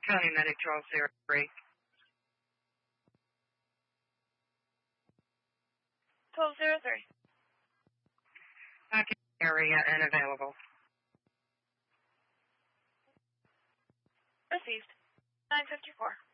County Medic 1203. 1203. Area and available. Received. 954.